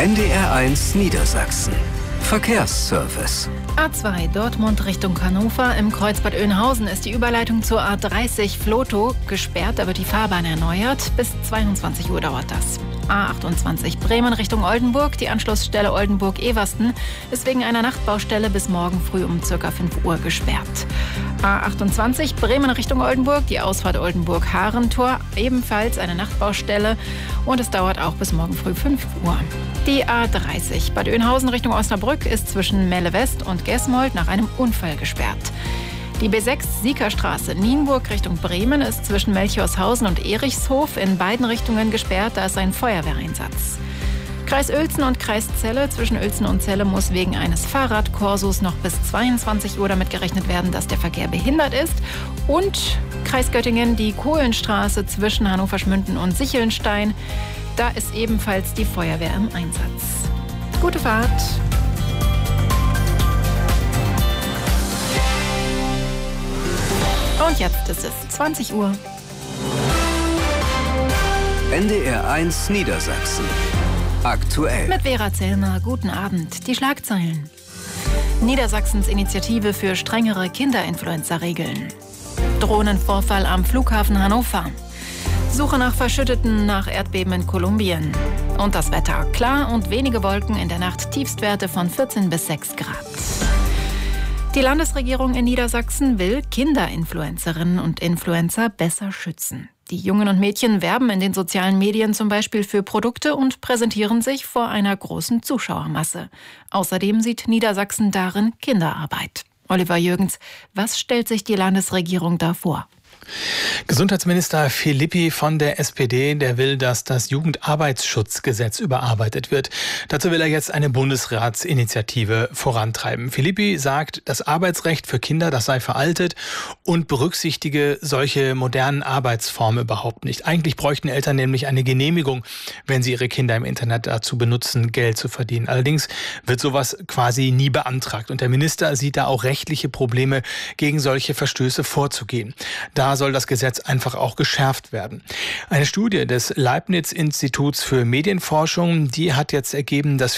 NDR1 Niedersachsen. Verkehrsservice. A2 Dortmund Richtung Hannover. Im Kreuzbad Oeynhausen ist die Überleitung zur A30 Vlotho gesperrt. Da wird die Fahrbahn erneuert. Bis 22 Uhr dauert das. A28 Bremen Richtung Oldenburg. Die Anschlussstelle Oldenburg-Eversten ist wegen einer Nachtbaustelle bis morgen früh um ca. 5 Uhr gesperrt. A28 Bremen Richtung Oldenburg. Die Ausfahrt Oldenburg-Harentor. Ebenfalls eine Nachtbaustelle. Und es dauert auch bis morgen früh 5 Uhr. Die A30 Bad Oeynhausen Richtung Osnabrück ist zwischen Melle West und Gesmold nach einem Unfall gesperrt. Die B6 Siekerstraße Nienburg Richtung Bremen ist zwischen Melchiorshausen und Erichshof in beiden Richtungen gesperrt, da ist ein Feuerwehreinsatz. Kreis Uelzen und Kreis Celle. Zwischen Uelzen und Celle muss wegen eines Fahrradkorsos noch bis 22 Uhr damit gerechnet werden, dass der Verkehr behindert ist. Und Kreis Göttingen, die Kohlenstraße zwischen Hannover-Schmünden und Sichelnstein. Da ist ebenfalls die Feuerwehr im Einsatz. Gute Fahrt! Und jetzt ist es 20 Uhr. NDR1 Niedersachsen. Aktuell. Mit Vera Zellner, guten Abend. Die Schlagzeilen. Niedersachsens Initiative für strengere Kinderinfluencer-Regeln. Drohnenvorfall am Flughafen Hannover. Suche nach Verschütteten nach Erdbeben in Kolumbien. Und das Wetter. Klar und wenige Wolken, in der Nacht Tiefstwerte von 14 bis 6 Grad. Die Landesregierung in Niedersachsen will Kinderinfluencerinnen und Influencer besser schützen. Die Jungen und Mädchen werben in den sozialen Medien zum Beispiel für Produkte und präsentieren sich vor einer großen Zuschauermasse. Außerdem sieht Niedersachsen darin Kinderarbeit. Oliver Jürgens, was stellt sich die Landesregierung da vor? Gesundheitsminister Philippi von der SPD, der will, dass das Jugendarbeitsschutzgesetz überarbeitet wird. Dazu will er jetzt eine Bundesratsinitiative vorantreiben. Philippi sagt, das Arbeitsrecht für Kinder, das sei veraltet und berücksichtige solche modernen Arbeitsformen überhaupt nicht. Eigentlich bräuchten Eltern nämlich eine Genehmigung, wenn sie ihre Kinder im Internet dazu benutzen, Geld zu verdienen. Allerdings wird sowas quasi nie beantragt. Und der Minister sieht da auch rechtliche Probleme, gegen solche Verstöße vorzugehen. Da soll das Gesetz einfach auch geschärft werden. Eine Studie des Leibniz-Instituts für Medienforschung, die hat jetzt ergeben, dass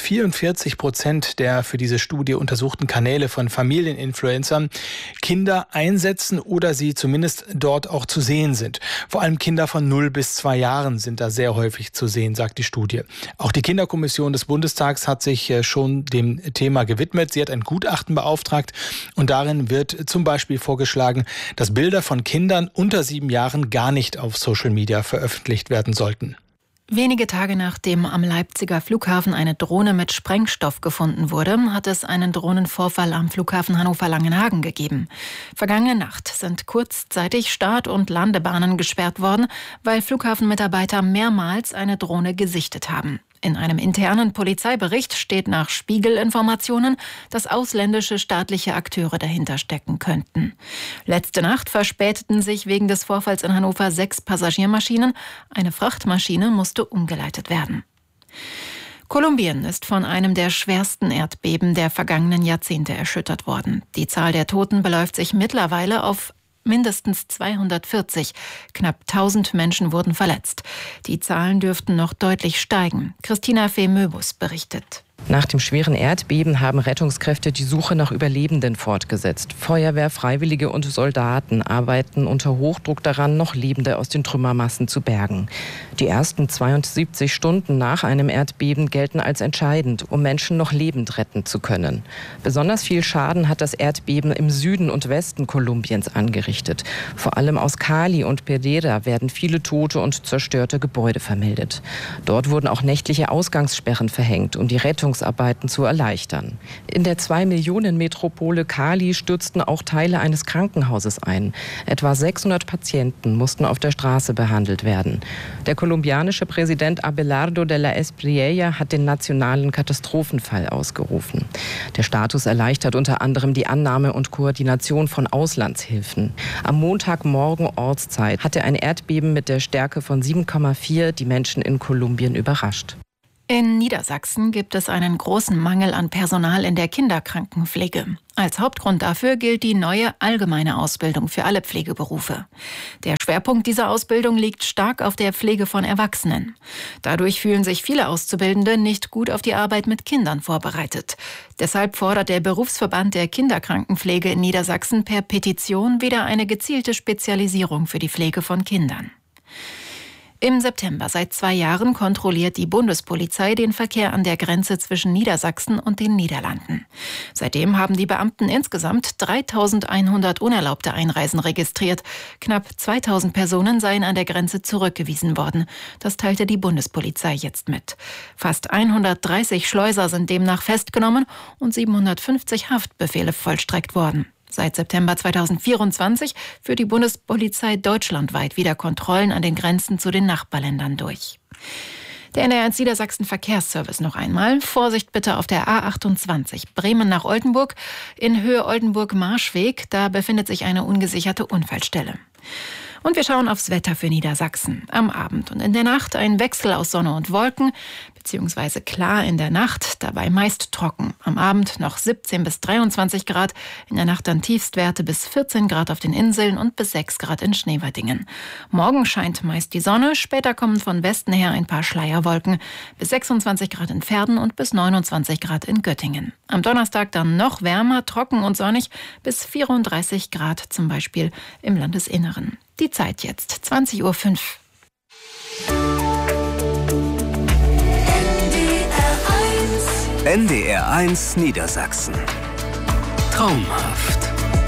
44% der für diese Studie untersuchten Kanäle von Familieninfluencern Kinder einsetzen oder sie zumindest dort auch zu sehen sind. Vor allem Kinder von 0 bis 2 Jahren sind da sehr häufig zu sehen, sagt die Studie. Auch die Kinderkommission des Bundestags hat sich schon dem Thema gewidmet. Sie hat ein Gutachten beauftragt und darin wird zum Beispiel vorgeschlagen, dass Bilder von Kindern unter 7 Jahren gar nicht auf Social Media veröffentlicht werden sollten. Wenige Tage nachdem am Leipziger Flughafen eine Drohne mit Sprengstoff gefunden wurde, hat es einen Drohnenvorfall am Flughafen Hannover-Langenhagen gegeben. Vergangene Nacht sind kurzzeitig Start- und Landebahnen gesperrt worden, weil Flughafenmitarbeiter mehrmals eine Drohne gesichtet haben. In einem internen Polizeibericht steht nach Spiegel-Informationen, dass ausländische staatliche Akteure dahinter stecken könnten. Letzte Nacht verspäteten sich wegen des Vorfalls in Hannover 6 Passagiermaschinen. Eine Frachtmaschine musste umgeleitet werden. Kolumbien ist von einem der schwersten Erdbeben der vergangenen Jahrzehnte erschüttert worden. Die Zahl der Toten beläuft sich mittlerweile auf mindestens 240. Knapp 1000 Menschen wurden verletzt. Die Zahlen dürften noch deutlich steigen. Christina Fee-Möbus berichtet. Nach dem schweren Erdbeben haben Rettungskräfte die Suche nach Überlebenden fortgesetzt. Feuerwehr, Freiwillige und Soldaten arbeiten unter Hochdruck daran, noch Lebende aus den Trümmermassen zu bergen. Die ersten 72 Stunden nach einem Erdbeben gelten als entscheidend, um Menschen noch lebend retten zu können. Besonders viel Schaden hat das Erdbeben im Süden und Westen Kolumbiens angerichtet. Vor allem aus Cali und Pereira werden viele tote und zerstörte Gebäude vermeldet. Dort wurden auch nächtliche Ausgangssperren verhängt, um die Rettungsarbeiten zu erleichtern. In der 2-Millionen-Metropole Cali stürzten auch Teile eines Krankenhauses ein. Etwa 600 Patienten mussten auf der Straße behandelt werden. Der kolumbianische Präsident Abelardo de la Espriella hat den nationalen Katastrophenfall ausgerufen. Der Status erleichtert unter anderem die Annahme und Koordination von Auslandshilfen. Am Montagmorgen Ortszeit hatte ein Erdbeben mit der Stärke von 7,4 die Menschen in Kolumbien überrascht. In Niedersachsen gibt es einen großen Mangel an Personal in der Kinderkrankenpflege. Als Hauptgrund dafür gilt die neue allgemeine Ausbildung für alle Pflegeberufe. Der Schwerpunkt dieser Ausbildung liegt stark auf der Pflege von Erwachsenen. Dadurch fühlen sich viele Auszubildende nicht gut auf die Arbeit mit Kindern vorbereitet. Deshalb fordert der Berufsverband der Kinderkrankenpflege in Niedersachsen per Petition wieder eine gezielte Spezialisierung für die Pflege von Kindern. Im September seit 2 Jahren kontrolliert die Bundespolizei den Verkehr an der Grenze zwischen Niedersachsen und den Niederlanden. Seitdem haben die Beamten insgesamt 3.100 unerlaubte Einreisen registriert. Knapp 2.000 Personen seien an der Grenze zurückgewiesen worden. Das teilte die Bundespolizei jetzt mit. Fast 130 Schleuser sind demnach festgenommen und 750 Haftbefehle vollstreckt worden. Seit September 2024 führt die Bundespolizei deutschlandweit wieder Kontrollen an den Grenzen zu den Nachbarländern durch. Der NDR1 Niedersachsen Verkehrsservice noch einmal. Vorsicht bitte auf der A28 Bremen nach Oldenburg in Höhe Oldenburg-Marschweg. Da befindet sich eine ungesicherte Unfallstelle. Und wir schauen aufs Wetter für Niedersachsen. Am Abend und in der Nacht ein Wechsel aus Sonne und Wolken, beziehungsweise klar in der Nacht, dabei meist trocken. Am Abend noch 17 bis 23 Grad, in der Nacht dann Tiefstwerte bis 14 Grad auf den Inseln und bis 6 Grad in Schneewerdingen. Morgen scheint meist die Sonne, später kommen von Westen her ein paar Schleierwolken, bis 26 Grad in Verden und bis 29 Grad in Göttingen. Am Donnerstag dann noch wärmer, trocken und sonnig, bis 34 Grad zum Beispiel im Landesinneren. Die Zeit jetzt, 20:05 Uhr. NDR1 Niedersachsen. Traumhaft.